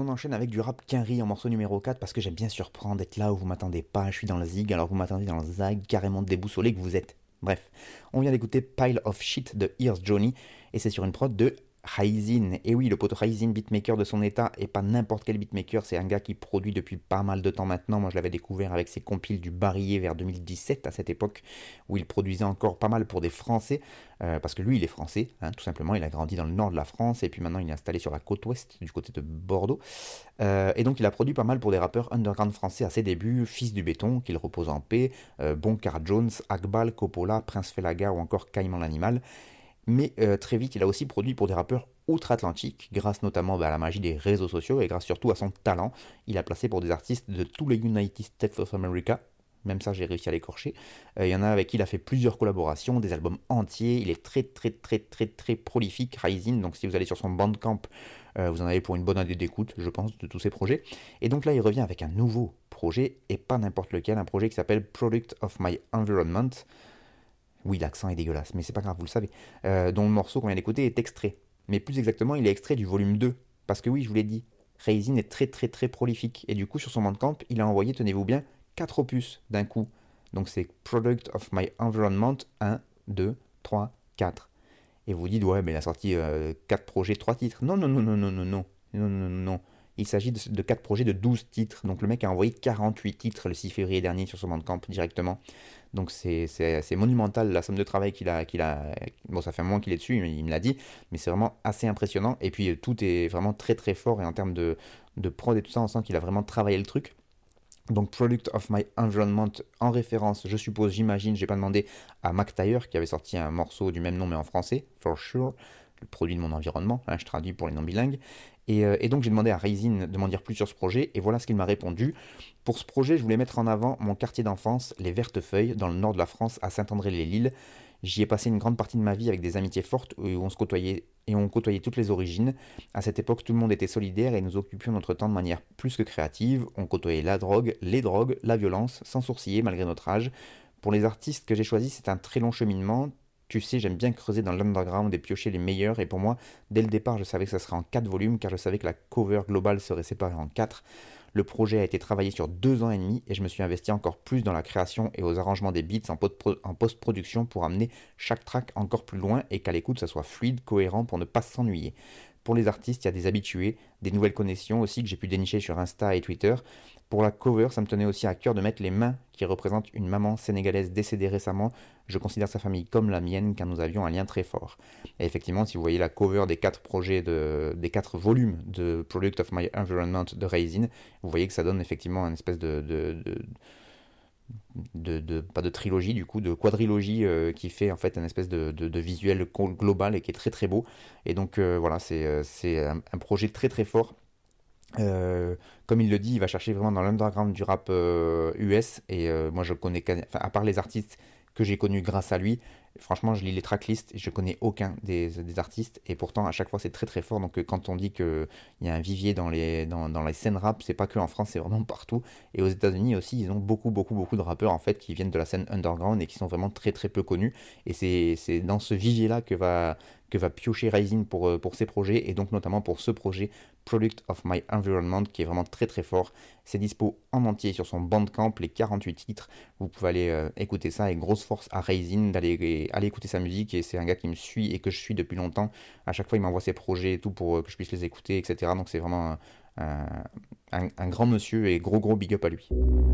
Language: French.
enchaîne avec du rap Quinry en morceau numéro 4 parce que j'aime bien surprendre, être là où vous m'attendez pas, je suis dans le zig, alors vous m'attendez dans le zag, carrément déboussolé que vous êtes. Bref, on vient d'écouter Pile of Shit de Here's Johnny et c'est sur une prod de Raisin. Et oui, le pote Raisin, beatmaker de son état, et pas n'importe quel beatmaker, c'est un gars qui produit depuis pas mal de temps maintenant. Moi je l'avais découvert avec ses compiles du Barillet vers 2017 à cette époque où il produisait encore pas mal pour des Français, parce que lui il est français, hein, tout simplement, il a grandi dans le nord de la France et puis maintenant il est installé sur la côte ouest du côté de Bordeaux. Et donc il a produit pas mal pour des rappeurs underground français à ses débuts, Fils du Béton, qu'il repose en paix, Bonkar Jones, Akbal, Coppola, Prince Felaga ou encore Caïman l'Animal. Mais très vite, il a aussi produit pour des rappeurs outre-Atlantique, grâce notamment à la magie des réseaux sociaux et grâce surtout à son talent. Il a placé pour des artistes de tous les United States of America. Même ça, j'ai réussi à l'écorcher. Il y en a avec qui il a fait plusieurs collaborations, des albums entiers. Il est très, très, très, très, très prolifique, Raisin. Donc, si vous allez sur son Bandcamp, vous en avez pour une bonne année d'écoute, je pense, de tous ses projets. Et donc là, il revient avec un nouveau projet, et pas n'importe lequel, un projet qui s'appelle Product of My Environment. Oui, l'accent est dégueulasse, mais c'est pas grave, vous le savez. Dont le morceau qu'on vient d'écouter est extrait. Mais plus exactement, il est extrait du volume 2. Parce que oui, je vous l'ai dit, Raisin est très très très prolifique. Et du coup, sur son Bandcamp, il a envoyé, tenez-vous bien, 4 opus d'un coup. Donc c'est Product of My Environment 1, 2, 3, 4. Et vous dites, ouais, mais il a sorti 4 projets, 3 titres. Non, non, non, non, non, non, non. Non, non, non, non. Il s'agit de 4 projets de 12 titres. Donc le mec a envoyé 48 titres le 6 février dernier sur son Bandcamp directement. Donc c'est monumental la somme de travail qu'il a. Bon, ça fait un moment qu'il est dessus, il me l'a dit, mais c'est vraiment assez impressionnant. Et puis tout est vraiment très très fort et en termes de prod et tout ça, on sent qu'il a vraiment travaillé le truc. Donc Product of My Environment en référence, je suppose, j'imagine, j'ai pas demandé, à Mac Taylor qui avait sorti un morceau du même nom mais en français, For Sure, le produit de mon environnement, hein, je traduis pour les non bilingues. Et donc j'ai demandé à Raisin de m'en dire plus sur ce projet, et voilà ce qu'il m'a répondu. Pour ce projet, je voulais mettre en avant mon quartier d'enfance, les Vertefeuilles, dans le nord de la France, à Saint-André-les-Lilles. J'y ai passé une grande partie de ma vie avec des amitiés fortes où on se côtoyait et on côtoyait toutes les origines. À cette époque, tout le monde était solidaire et nous occupions notre temps de manière plus que créative. On côtoyait la drogue, les drogues, la violence, sans sourciller malgré notre âge. Pour les artistes que j'ai choisis, c'est un très long cheminement. Tu sais, j'aime bien creuser dans l'underground et piocher les meilleurs. Et pour moi, dès le départ, je savais que ça serait en 4 volumes car je savais que la cover globale serait séparée en 4. Le projet a été travaillé sur 2 ans et demi et je me suis investi encore plus dans la création et aux arrangements des beats en post-production pour amener chaque track encore plus loin et qu'à l'écoute ça soit fluide, cohérent pour ne pas s'ennuyer. Pour les artistes, il y a des habitués, des nouvelles connexions aussi que j'ai pu dénicher sur Insta et Twitter. Pour la cover, ça me tenait aussi à cœur de mettre les mains qui représentent une maman sénégalaise décédée récemment. Je considère sa famille comme la mienne car nous avions un lien très fort. Et effectivement, si vous voyez la cover des 4 projets, des 4 volumes de Product of My Environment de Raisin, vous voyez que ça donne effectivement une espèce pas de trilogie du coup, de quadrilogie qui fait en fait une espèce de visuel global et qui est très très beau. Et donc voilà, c'est un projet très très fort. Comme il le dit, il va chercher vraiment dans l'underground du rap US et moi je connais, enfin, à part les artistes que j'ai connus grâce à lui, franchement je lis les tracklists et je connais aucun des artistes et pourtant à chaque fois c'est très très fort. Donc quand on dit qu'il y a un vivier dans les scènes rap, c'est pas que en France, c'est vraiment partout. Et aux États-Unis aussi, ils ont beaucoup beaucoup beaucoup de rappeurs en fait qui viennent de la scène underground et qui sont vraiment très très peu connus. Et c'est dans ce vivier là que va piocher Raisin pour ses projets, et donc notamment pour ce projet Product of My Environment qui est vraiment très très fort. C'est dispo en entier sur son Bandcamp, les 48 titres. Vous pouvez aller écouter ça, et grosse force à Raisin aller écouter sa musique. Et c'est un gars qui me suit et que je suis depuis longtemps. À chaque fois, il m'envoie ses projets et tout pour que je puisse les écouter, etc. Donc c'est vraiment un grand monsieur, et gros gros big up à lui.